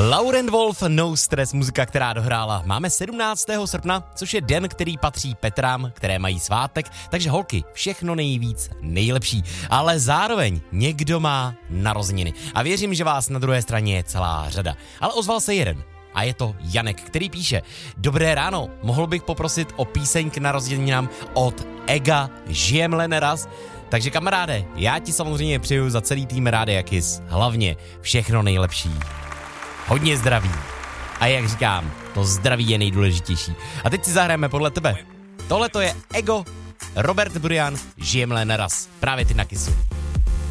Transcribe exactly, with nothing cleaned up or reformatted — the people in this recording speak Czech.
Lauren Wolf, No Stress, muzika, která dohrála. Máme sedmnáctého srpna, což je den, který patří Petrám, které mají svátek, takže holky, všechno nejvíc, nejlepší. Ale zároveň někdo má narozeniny. A věřím, že vás na druhé straně je celá řada. Ale ozval se jeden. A je to Janek, který píše: Dobré ráno, mohl bych poprosit o píseň k narozeninám od Ega, žijem neraz. Takže kamaráde, já ti samozřejmě přeju za celý tým Rádia Kiss hlavně všechno nejlepší. Hodně zdraví. A jak říkám, to zdraví je nejdůležitější. A teď si zahrajeme podle tebe. Tohle to je Ego, Robert Burian, žijem neraz. Právě ty na Kissu.